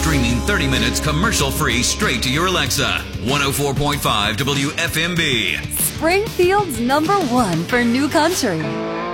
Streaming 30 minutes commercial-free straight to your Alexa. 104.5 WFMB. Springfield's #1 for new country.